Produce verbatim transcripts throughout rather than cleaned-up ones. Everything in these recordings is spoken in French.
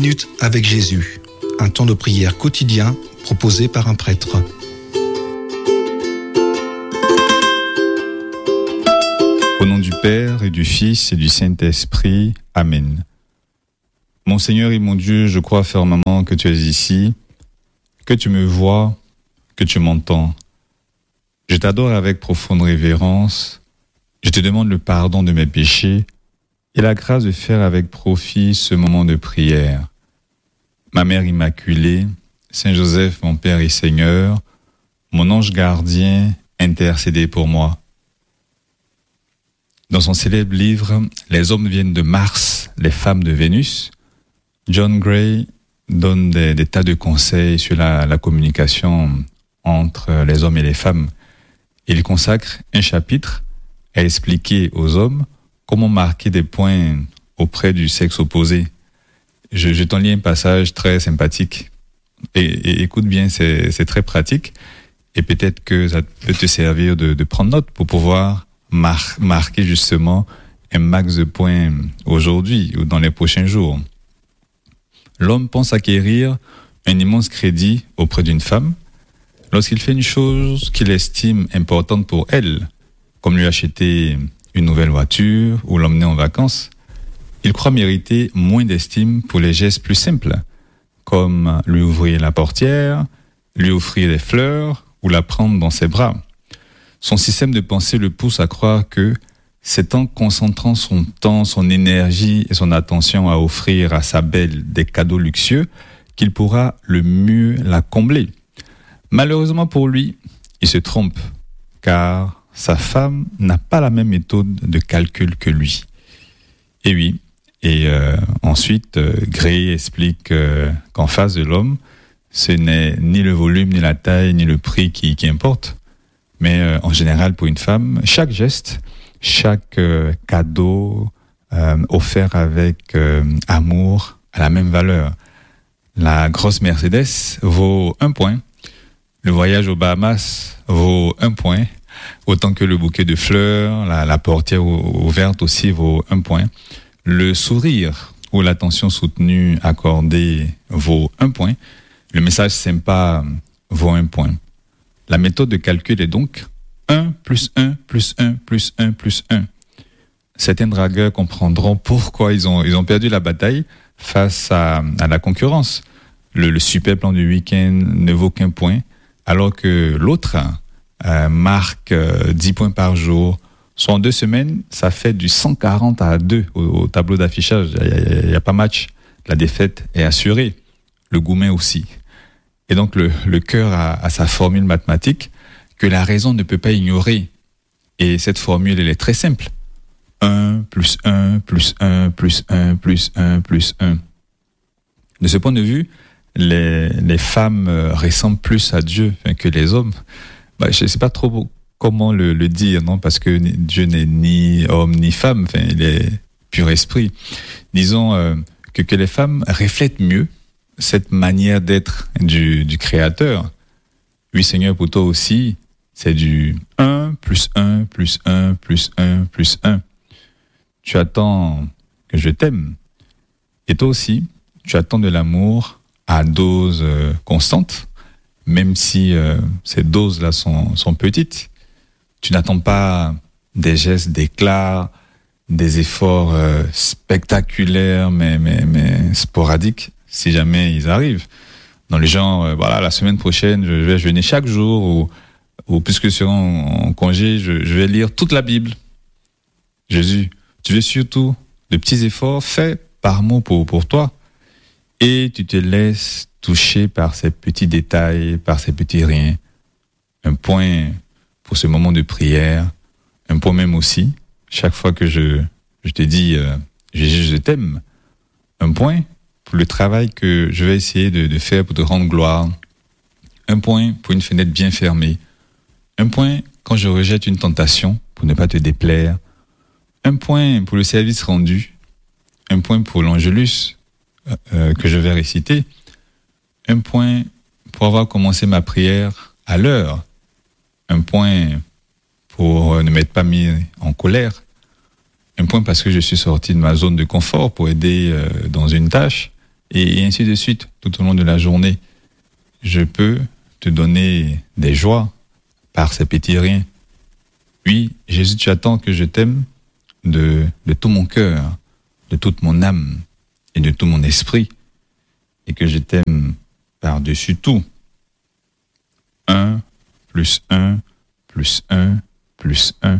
minutes avec Jésus, un temps de prière quotidien proposé par un prêtre. Au nom du Père et du Fils et du Saint-Esprit, Amen. Mon Seigneur et mon Dieu, je crois fermement que tu es ici, que tu me vois, que tu m'entends. Je t'adore avec profonde révérence. Je te demande le pardon de mes péchés et la grâce de faire avec profit ce moment de prière. Ma Mère Immaculée, Saint Joseph, mon Père et Seigneur, mon ange gardien, intercédez pour moi. Dans son célèbre livre « Les hommes viennent de Mars, les femmes de Vénus », John Gray donne des, des tas de conseils sur la, la communication entre les hommes et les femmes. Il consacre un chapitre à expliquer aux hommes comment marquer des points auprès du sexe opposé. Je, je t'en lis un passage très sympathique. Et, et écoute bien, c'est, c'est très pratique. Et peut-être que ça peut te servir de, de prendre note pour pouvoir mar- marquer justement un max de points aujourd'hui ou dans les prochains jours. L'homme pense acquérir un immense crédit auprès d'une femme lorsqu'il fait une chose qu'il estime importante pour elle, comme lui acheter une nouvelle voiture ou l'emmener en vacances. Il croit mériter moins d'estime pour les gestes plus simples, comme lui ouvrir la portière, lui offrir des fleurs ou la prendre dans ses bras. Son système de pensée le pousse à croire que c'est en concentrant son temps, son énergie et son attention à offrir à sa belle des cadeaux luxueux qu'il pourra le mieux la combler. Malheureusement pour lui, il se trompe, car sa femme n'a pas la même méthode de calcul que lui. Et oui, et euh, ensuite, euh, Gray explique euh, qu'en face de l'homme, ce n'est ni le volume, ni la taille, ni le prix qui, qui importe. Mais euh, en général, pour une femme, chaque geste, chaque euh, cadeau euh, offert avec euh, amour a la même valeur. La grosse Mercedes vaut un point. Le voyage aux Bahamas vaut un point. Autant que le bouquet de fleurs, la, la portière ouverte aussi vaut un point. Le sourire ou l'attention soutenue accordée vaut un point. Le message sympa vaut un point. La méthode de calcul est donc un plus un plus un plus un plus un. Certains dragueurs comprendront pourquoi ils ont, ils ont perdu la bataille face à, à la concurrence. Le, le super plan du week-end ne vaut qu'un point, alors que l'autre euh, marque euh, dix points par jour. Soit en deux semaines, ça fait du cent quarante à deux au, au tableau d'affichage. Il n'y a, a pas match. La défaite est assurée. Le gourmet aussi. Et donc, le, le cœur a, a sa formule mathématique que la raison ne peut pas ignorer. Et cette formule, elle est très simple. un plus un plus un plus un plus un plus un. De ce point de vue, les, les femmes ressemblent plus à Dieu que les hommes. Bah, je ne sais pas trop comment le, le dire, non, parce que Dieu n'est ni homme ni femme, enfin, il est pur esprit. Disons euh, que, que les femmes reflètent mieux cette manière d'être du, du Créateur. Oui, Seigneur, pour toi aussi, c'est du un plus un plus un plus un plus un. Tu attends que je t'aime. Et toi aussi, tu attends de l'amour à dose euh, constante, même si euh, ces doses-là sont, sont petites. Tu n'attends pas des gestes d'éclat, des efforts euh, spectaculaires, mais, mais, mais sporadiques, si jamais ils arrivent. Dans le genre, euh, voilà, la semaine prochaine, je vais jeûner chaque jour, ou, ou puisque je serai en, en congé, je, je vais lire toute la Bible. Jésus, tu veux surtout de petits efforts faits par mot pour, pour toi. Et tu te laisses toucher par ces petits détails, par ces petits riens. Un point pour ce moment de prière, un point même aussi, chaque fois que je, je te dis euh, Jésus, je t'aime, un point pour le travail que je vais essayer de, de faire pour te rendre gloire, un point pour une fenêtre bien fermée, un point quand je rejette une tentation pour ne pas te déplaire, un point pour le service rendu, un point pour l'Angélus euh, que je vais réciter, un point pour avoir commencé ma prière à l'heure, un point pour ne m'être pas mis en colère, un point parce que je suis sorti de ma zone de confort pour aider euh, dans une tâche, et, et ainsi de suite, tout au long de la journée. Je peux te donner des joies par ces petits riens. Oui, Jésus, tu attends que je t'aime de, de tout mon cœur, de toute mon âme et de tout mon esprit, et que je t'aime par-dessus tout. Un, plus un, plus un, plus un.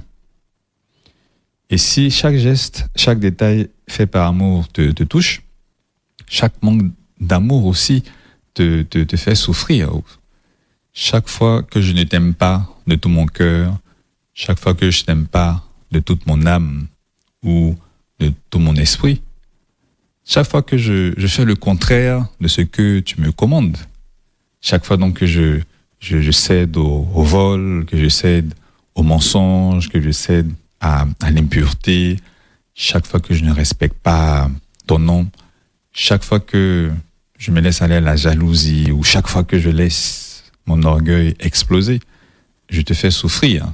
Et si chaque geste, chaque détail fait par amour te, te touche, chaque manque d'amour aussi te, te, te fait souffrir. Chaque fois que je ne t'aime pas de tout mon cœur, chaque fois que je ne t'aime pas de toute mon âme ou de tout mon esprit, chaque fois que je, je fais le contraire de ce que tu me commandes, chaque fois donc que je, je, je cède au, au vol, que je cède au mensonge, que je cède à, à l'impureté, chaque fois que je ne respecte pas ton nom, chaque fois que je me laisse aller à la jalousie ou chaque fois que je laisse mon orgueil exploser, je te fais souffrir.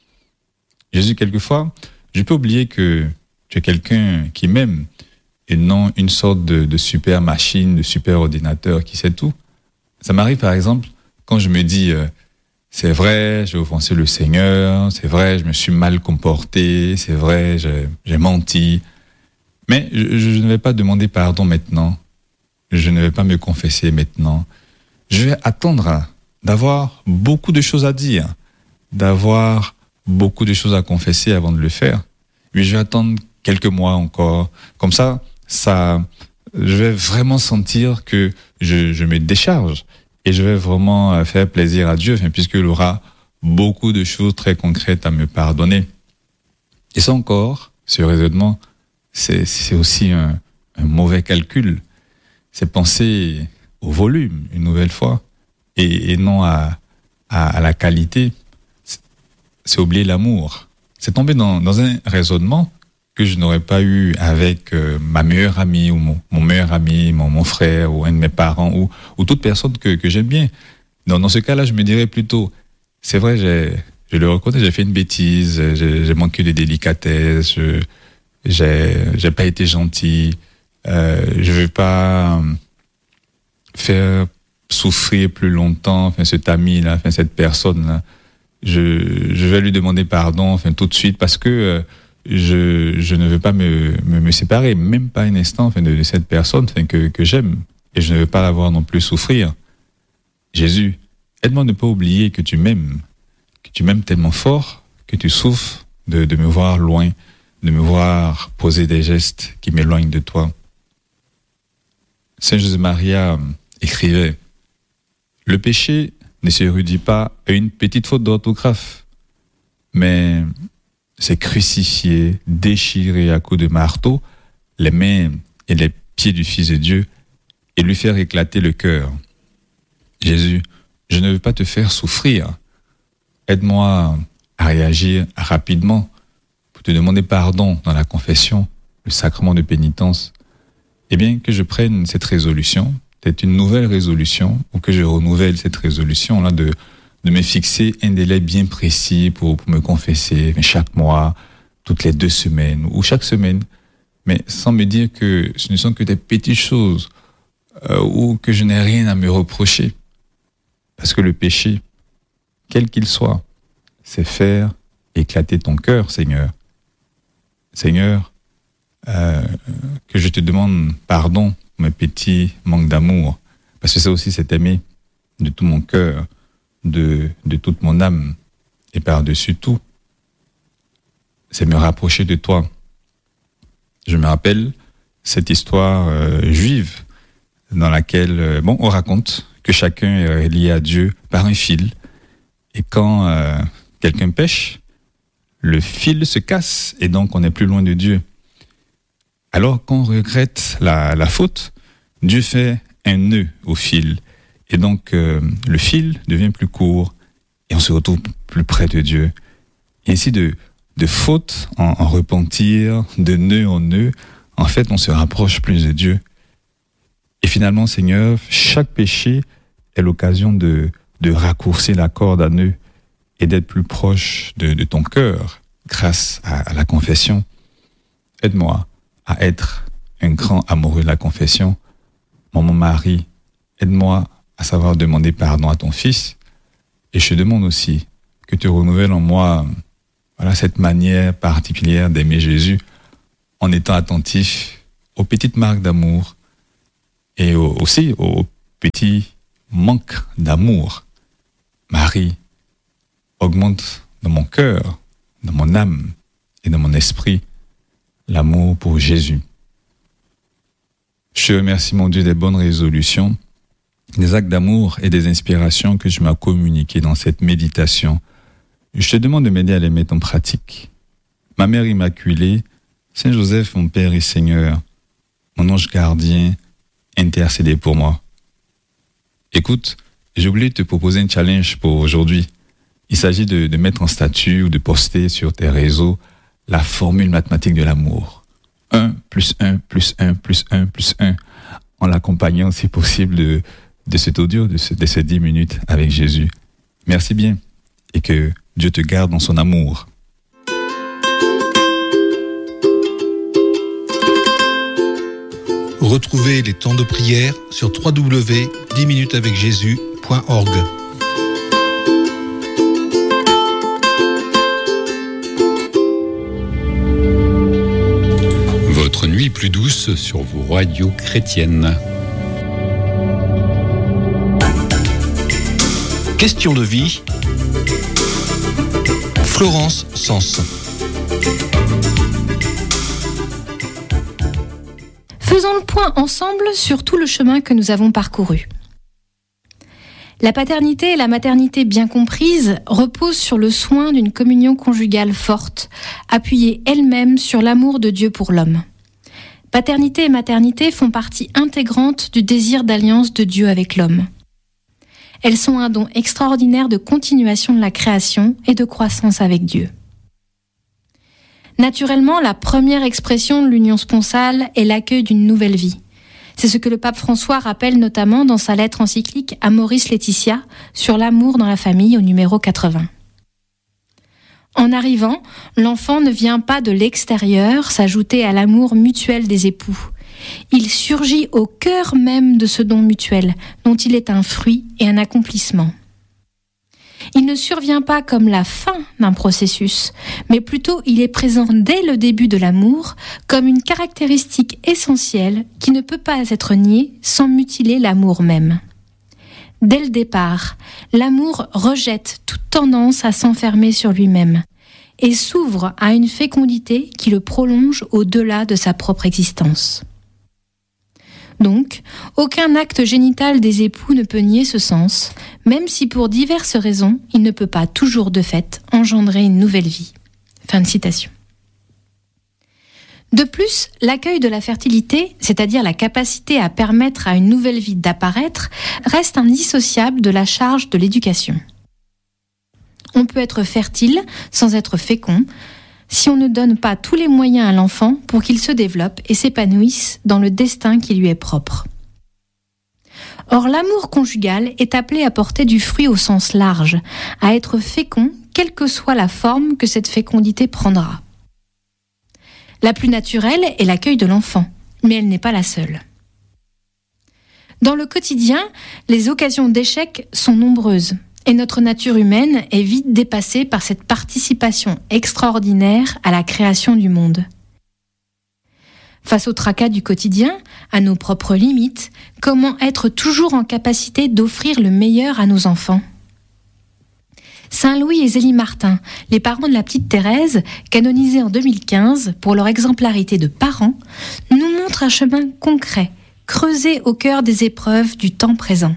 Jésus, quelquefois, je peux oublier que tu es quelqu'un qui m'aime et non une sorte de, de super machine, de super ordinateur qui sait tout. Ça m'arrive par exemple quand je me dis euh, c'est vrai, j'ai offensé le Seigneur, c'est vrai, je me suis mal comporté, c'est vrai, j'ai, j'ai menti. Mais je, je ne vais pas demander pardon maintenant. Je ne vais pas me confesser maintenant. Je vais attendre d'avoir beaucoup de choses à dire, d'avoir beaucoup de choses à confesser avant de le faire. Mais je vais attendre quelques mois encore. Comme ça, ça, je vais vraiment sentir que je, je me décharge et je vais vraiment faire plaisir à Dieu, puisqu'il aura beaucoup de choses très concrètes à me pardonner. Et ça encore, ce raisonnement, c'est, c'est aussi un, un mauvais calcul. C'est penser au volume, une nouvelle fois, et, et non à, à, à la qualité. C'est, c'est oublier l'amour. C'est tomber dans, dans un raisonnement que je n'aurais pas eu avec euh, ma meilleure amie ou mon, mon meilleur ami, mon, mon frère ou un de mes parents ou, ou toute personne que, que j'aime bien. Dans, dans ce cas-là, je me dirais plutôt, c'est vrai, j'ai, je le reconnais, j'ai fait une bêtise, j'ai, j'ai manqué de délicatesse, je, j'ai, j'ai pas été gentil, euh, je veux pas faire souffrir plus longtemps, enfin, cet ami-là, enfin, cette personne-là. Je, je vais lui demander pardon, enfin, tout de suite, parce que euh, je, je ne veux pas me, me, me séparer, même pas un instant, enfin, de, de cette personne, enfin, que, que j'aime, et je ne veux pas la voir non plus souffrir. Jésus, aide-moi à ne pas oublier que tu m'aimes, que tu m'aimes tellement fort que tu souffres de, de me voir loin, de me voir poser des gestes qui m'éloignent de toi. Saint José Maria écrivait: le péché ne se réduit pas à une petite faute d'orthographe, mais c'est crucifier, déchirer à coups de marteau les mains et les pieds du Fils de Dieu et lui faire éclater le cœur. Jésus, je ne veux pas te faire souffrir. Aide-moi à réagir rapidement pour te demander pardon dans la confession, le sacrement de pénitence. Eh bien, que je prenne cette résolution, peut-être une nouvelle résolution, ou que je renouvelle cette résolution-là de, de me fixer un délai bien précis pour, pour me confesser, chaque mois, toutes les deux semaines, ou chaque semaine, mais sans me dire que ce ne sont que des petites choses, euh, ou que je n'ai rien à me reprocher. Parce que le péché, quel qu'il soit, c'est faire éclater ton cœur, Seigneur. Seigneur, euh, que je te demande pardon pour mes petits manques d'amour. Parce que ça aussi, c'est aimer de tout mon cœur, de, de toute mon âme, et par-dessus tout, c'est me rapprocher de toi. Je me rappelle cette histoire euh, juive dans laquelle, euh, bon, on raconte que chacun est lié à Dieu par un fil. Et quand euh, quelqu'un pêche, le fil se casse et donc on est plus loin de Dieu. Alors quand on regrette la, la faute, Dieu fait un nœud au fil. Et donc euh, le fil devient plus court et on se retrouve plus près de Dieu. Et ainsi de, de faute en, en repentir, de nœud en nœud, en fait on se rapproche plus de Dieu. Et finalement, Seigneur, chaque péché est l'occasion de, de raccourcir la corde à nœud et d'être plus proche de, de ton cœur grâce à, à la confession. Aide-moi à être un grand amoureux de la confession. Maman Marie, aide-moi à savoir demander pardon à ton Fils. Et je te demande aussi que tu renouvelles en moi voilà, cette manière particulière d'aimer Jésus en étant attentif aux petites marques d'amour et au, aussi aux petits manques d'amour. Marie, augmente dans mon cœur, dans mon âme et dans mon esprit l'amour pour Jésus. Je te remercie, mon Dieu, des bonnes résolutions, des actes d'amour et des inspirations que tu m'as communiquées dans cette méditation. Je te demande de m'aider à les mettre en pratique. Ma Mère Immaculée, Saint Joseph, mon Père et Seigneur, mon ange gardien, intercédez pour moi. Écoute, j'ai oublié de te proposer un challenge pour aujourd'hui. Il s'agit de, de mettre en statut ou de poster sur tes réseaux la formule mathématique de l'amour. un plus un plus un plus un plus un, en l'accompagnant, si possible, de, de cet audio, de, ce, de ces dix minutes avec Jésus. Merci bien et que Dieu te garde dans son amour. Retrouvez les temps de prière sur w w w point dix minutes avec jésus point org. Votre nuit plus douce sur vos radios chrétiennes. Question de vie. Florence Sens. Faisons le point ensemble sur tout le chemin que nous avons parcouru. La paternité et la maternité bien comprises reposent sur le soin d'une communion conjugale forte, appuyée elle-même sur l'amour de Dieu pour l'homme. Paternité et maternité font partie intégrante du désir d'alliance de Dieu avec l'homme. Elles sont un don extraordinaire de continuation de la création et de croissance avec Dieu. Naturellement, la première expression de l'union sponsale est l'accueil d'une nouvelle vie. C'est ce que le pape François rappelle notamment dans sa lettre encyclique Amoris Laetitia sur l'amour dans la famille au numéro quatre-vingts. En arrivant, l'enfant ne vient pas de l'extérieur s'ajouter à l'amour mutuel des époux. Il surgit au cœur même de ce don mutuel, dont il est un fruit et un accomplissement. Il ne survient pas comme la fin d'un processus, mais plutôt il est présent dès le début de l'amour comme une caractéristique essentielle qui ne peut pas être niée sans mutiler l'amour même. Dès le départ, l'amour rejette toute tendance à s'enfermer sur lui-même et s'ouvre à une fécondité qui le prolonge au-delà de sa propre existence. Donc, aucun acte génital des époux ne peut nier ce sens, même si pour diverses raisons, il ne peut pas toujours de fait engendrer une nouvelle vie. Fin de citation. De plus, l'accueil de la fertilité, c'est-à-dire la capacité à permettre à une nouvelle vie d'apparaître, reste indissociable de la charge de l'éducation. On peut être fertile sans être fécond, si on ne donne pas tous les moyens à l'enfant pour qu'il se développe et s'épanouisse dans le destin qui lui est propre. Or, l'amour conjugal est appelé à porter du fruit au sens large, à être fécond, quelle que soit la forme que cette fécondité prendra. La plus naturelle est l'accueil de l'enfant, mais elle n'est pas la seule. Dans le quotidien, les occasions d'échec sont nombreuses. Et notre nature humaine est vite dépassée par cette participation extraordinaire à la création du monde. Face au tracas du quotidien, à nos propres limites, comment être toujours en capacité d'offrir le meilleur à nos enfants ? Saint Louis et Zélie Martin, les parents de la petite Thérèse, canonisés en deux mille quinze pour leur exemplarité de parents, nous montrent un chemin concret, creusé au cœur des épreuves du temps présent.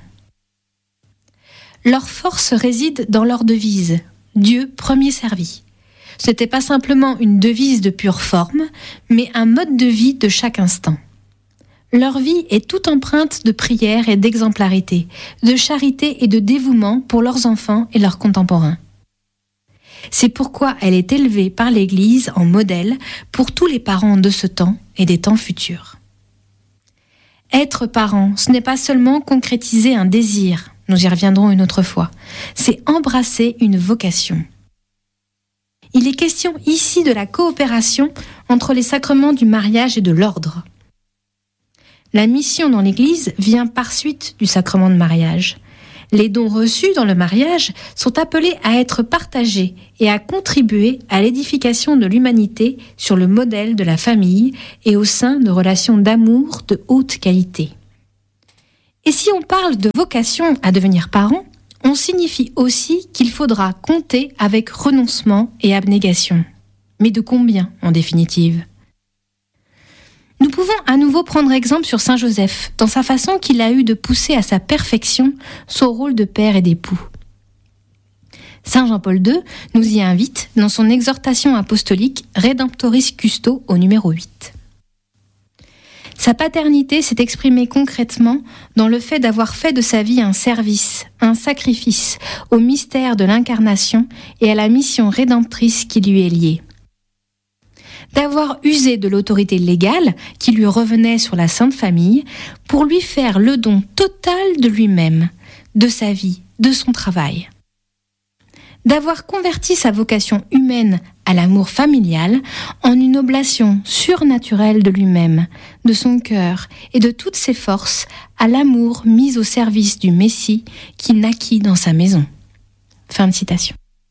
Leur force réside dans leur devise « Dieu premier servi ». Ce n'était pas simplement une devise de pure forme, mais un mode de vie de chaque instant. Leur vie est toute empreinte de prière et d'exemplarité, de charité et de dévouement pour leurs enfants et leurs contemporains. C'est pourquoi elle est élevée par l'Église en modèle pour tous les parents de ce temps et des temps futurs. Être parent, ce n'est pas seulement concrétiser un désir, nous y reviendrons une autre fois, c'est embrasser une vocation. Il est question ici de la coopération entre les sacrements du mariage et de l'ordre. La mission dans l'Église vient par suite du sacrement de mariage. Les dons reçus dans le mariage sont appelés à être partagés et à contribuer à l'édification de l'humanité sur le modèle de la famille et au sein de relations d'amour de haute qualité. Et si on parle de vocation à devenir parent, on signifie aussi qu'il faudra compter avec renoncement et abnégation. Mais de combien, en définitive ? Nous pouvons à nouveau prendre exemple sur Saint Joseph, dans sa façon qu'il a eu de pousser à sa perfection son rôle de père et d'époux. Saint Jean-Paul deux nous y invite dans son exhortation apostolique Redemptoris Custo au numéro huit. Sa paternité s'est exprimée concrètement dans le fait d'avoir fait de sa vie un service, un sacrifice au mystère de l'incarnation et à la mission rédemptrice qui lui est liée. D'avoir usé de l'autorité légale qui lui revenait sur la Sainte Famille pour lui faire le don total de lui-même, de sa vie, de son travail. D'avoir converti sa vocation humaine à l'amour familial en une oblation surnaturelle de lui-même, de son cœur et de toutes ses forces à l'amour mis au service du Messie qui naquit dans sa maison. Fin de citation.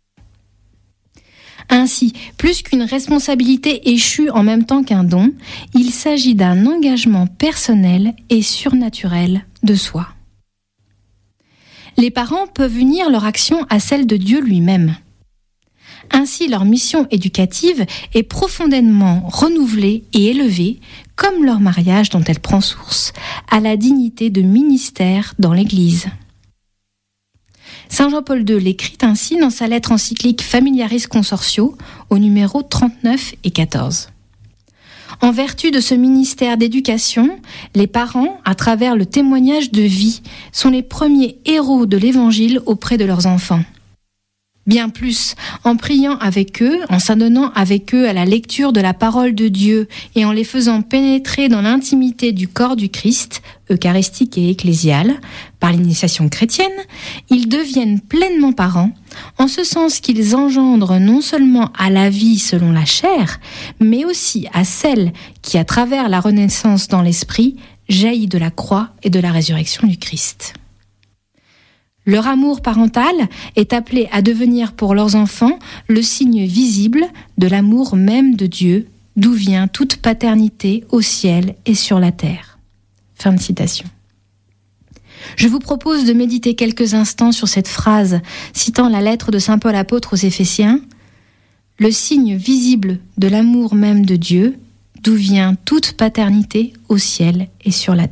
Ainsi, plus qu'une responsabilité échue en même temps qu'un don, il s'agit d'un engagement personnel et surnaturel de soi. Les parents peuvent unir leur action à celle de Dieu lui-même. Ainsi, leur mission éducative est profondément renouvelée et élevée, comme leur mariage dont elle prend source, à la dignité de ministère dans l'Église. Saint Jean-Paul deux l'écrit ainsi dans sa lettre encyclique Familiaris Consortio au numéro trente-neuf et quatorze. En vertu de ce ministère d'éducation, les parents, à travers le témoignage de vie, sont les premiers héros de l'Évangile auprès de leurs enfants. Bien plus, en priant avec eux, en s'adonnant avec eux à la lecture de la parole de Dieu et en les faisant pénétrer dans l'intimité du corps du Christ, eucharistique et ecclésial, par l'initiation chrétienne, ils deviennent pleinement parents, en ce sens qu'ils engendrent non seulement à la vie selon la chair, mais aussi à celle qui, à travers la renaissance dans l'esprit, jaillit de la croix et de la résurrection du Christ. Leur amour parental est appelé à devenir pour leurs enfants le signe visible de l'amour même de Dieu, d'où vient toute paternité au ciel et sur la terre. Fin de citation. Je vous propose de méditer quelques instants sur cette phrase, citant la lettre de saint Paul apôtre aux Éphésiens, « Le signe visible de l'amour même de Dieu, d'où vient toute paternité au ciel et sur la terre. »